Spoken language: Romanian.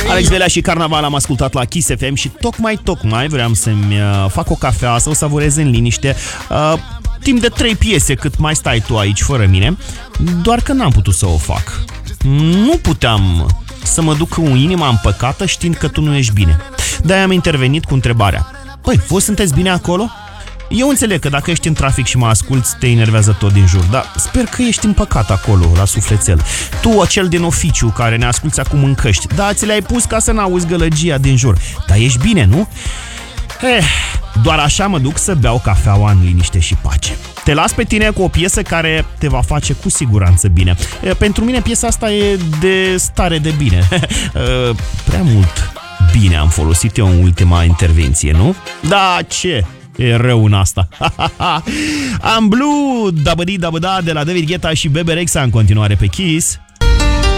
Alex Velea și Carnaval am ascultat la Kiss FM și tocmai vreau să-mi fac o cafea, să o savurez în liniște, timp de 3 piese cât mai stai tu aici fără mine, doar că n-am putut să o fac. Nu puteam să mă duc cu inima împăcată știind că tu nu ești bine. De-aia am intervenit cu întrebarea: păi, voi sunteți bine acolo? Eu înțeleg că dacă ești în trafic și mă asculți, te enervează tot din jur, dar sper că ești împăcat acolo, la sufletel. Tu, acel din oficiu care ne asculți acum în căști, da, ți le-ai pus ca să n-auzi gălăgia din jur, dar ești bine, nu? Doar așa mă duc să beau cafeaua în liniște și pace. Te las pe tine cu o piesă care te va face cu siguranță bine. Pentru mine piesa asta e de stare de bine. Prea mult bine am folosit eu în ultima intervenție, nu? Da, ce? E rău în asta. Am Blue, Dabădi Dabăda de la David Guetta și Bebe Rexha în continuare pe Kiss.